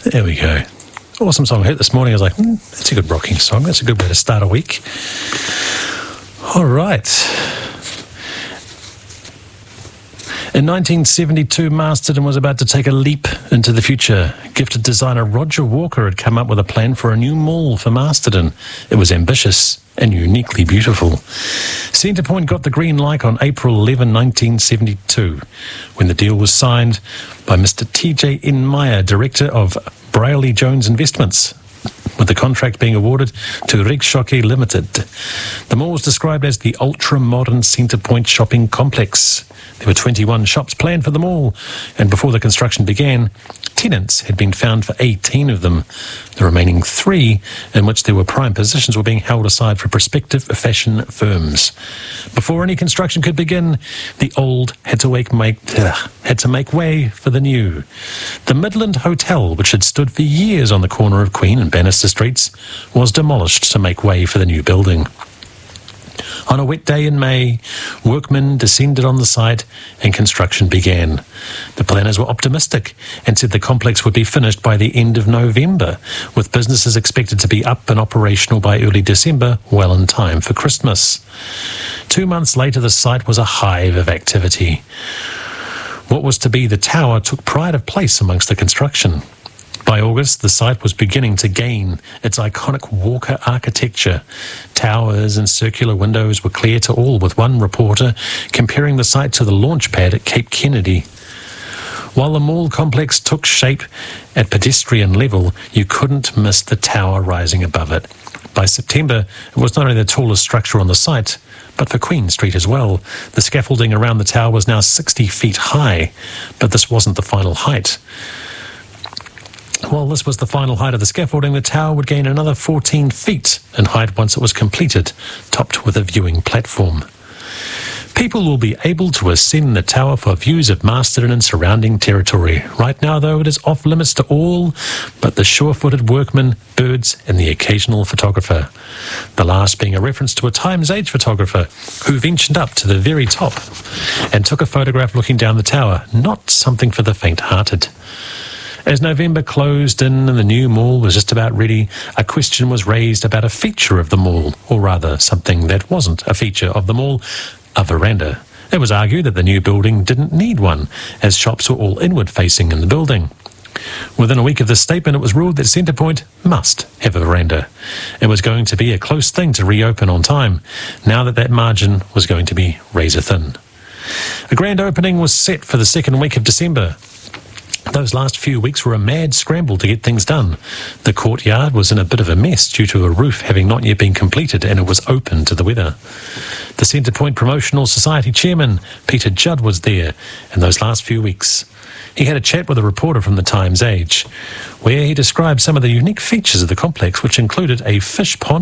There we go. Awesome song I heard this morning. I was like, that's a good rocking song. That's a good way to start a week. All right. In 1972, Masterton was about to take a leap into the future. Gifted designer Roger Walker had come up with a plan for a new mall for Masterton. It was ambitious and uniquely beautiful. Centrepoint got the green light on April 11, 1972, when the deal was signed by Mr. T.J. N. Meyer, director of Brayley Jones Investments, with the contract being awarded to Rigshokke Limited. The mall was described as the ultra-modern Centrepoint shopping complex. There were 21 shops planned for the mall, and before the construction began, tenants had been found for 18 of them. The remaining 3, in which there were prime positions, were being held aside for prospective fashion firms. Before any construction could begin, the old had to make way for the new. The Midland Hotel, which had stood for years on the corner of Queen and Bannister Streets, was demolished to make way for the new building. On a wet day in May, workmen descended on the site and construction began. The planners were optimistic and said the complex would be finished by the end of November, with businesses expected to be up and operational by early December, well in time for Christmas. 2 months later, the site was a hive of activity. What was to be the tower took pride of place amongst the construction. By August, the site was beginning to gain its iconic Walker architecture. Towers and circular windows were clear to all, with one reporter comparing the site to the launch pad at Cape Kennedy. While the mall complex took shape at pedestrian level, you couldn't miss the tower rising above it. By September, it was not only the tallest structure on the site, but for Queen Street as well. The scaffolding around the tower was now 60 feet high, but this wasn't the final height. While this was the final height of the scaffolding, the tower would gain another 14 feet in height once it was completed, topped with a viewing platform. People will be able to ascend the tower for views of Masterton and surrounding territory. Right now, though, it is off limits to all but the sure-footed workmen, birds, and the occasional photographer. The last being a reference to a Times Age photographer who ventured up to the very top and took a photograph looking down the tower, not something for the faint-hearted. As November closed in and the new mall was just about ready, a question was raised about a feature of the mall, or rather something that wasn't a feature of the mall, a veranda. It was argued that the new building didn't need one, as shops were all inward-facing in the building. Within a week of this statement, it was ruled that Centrepoint must have a veranda. It was going to be a close thing to reopen on time, now that that margin was going to be razor-thin. A grand opening was set for the second week of December. Those last few weeks were a mad scramble to get things done. The courtyard was in a bit of a mess due to a roof having not yet been completed, and it was open to the weather. The Centrepoint Promotional Society chairman, Peter Judd, was there in those last few weeks. He had a chat with a reporter from the Times Age, where he described some of the unique features of the complex, which included a fish pond